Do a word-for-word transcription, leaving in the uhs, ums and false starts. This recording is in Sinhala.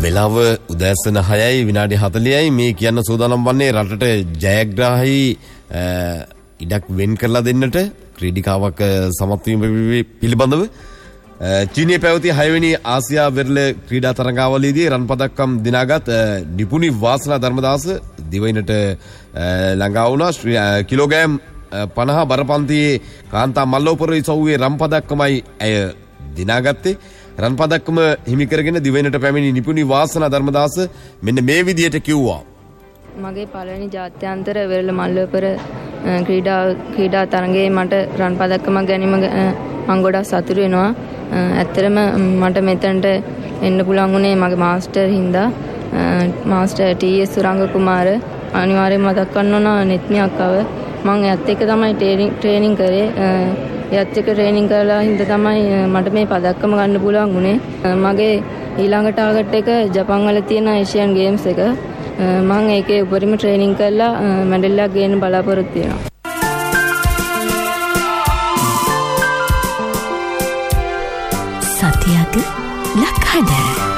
වෙලාව උදෑසන හයයි විනාඩි හතළිහයි මේ කියන්න සූදානම් වන්නේ රටට ජයග්‍රාහී ඉඩක් වෙන් කරලා දෙන්නට ක්‍රීඩිකාවක් සමත් වීම පිළිබඳව චීනයේ පැවති හයවෙනි ආසියා වෙරළ ක්‍රීඩා තරඟාවලියේදී රන් පදක්කම් දිනාගත් නිපුණි වාසනා ධර්මදාස දිවයිනට ළඟා වුණා. කිලෝග්‍රෑම් පනහ බරපන්තියේ කාන්තා මල්ලෝපර ඉසව්වේ රන් පදක්කමයි ඇය දිනාගත්තේ. රන් පදක්කම හිමි කරගෙන දිවයිනට පැමිණි නිපුණි වාසනා ධර්මදාස මෙන්න මේ විදියට කිව්වා. මගේ පළවෙනි ජාත්‍යන්තර වෙරළ මල්ලෝපර ක්‍රීඩා ක්‍රීඩා තරඟයේ මට රන් පදක්කමක් ගැනීම මම ගොඩක් සතුටු වෙනවා. ඇත්තටම මට මෙතනට එන්න පුළුවන් වුණේ මගේ මාස්ටර් හින්දා. මාස්ටර් ටී.එස්. සුරංග කුමාර අනිවාර්යයෙන්ම මතක් කරන්න ඕන නෙත්මි අක්කව. මම එයත් එක්ක තමයි ට්‍රේනින් කරේ. එයත් එක්ක ට්‍රේනින් කරලා හින්දා තමයි මට මේ පදක්කම ගන්න පුළුවන් වුණේ. මගේ ඊළඟ ටාගට් එක ජපන් වල තියෙන ඒෂියන් ගේම්ස් එක. මම ඒකේ උපරිම ට්‍රේනින් කරලා මෙඩල් එකක් ගේන්න බලාපොරොත්තු වෙනවා. සතියක ලක්හඩ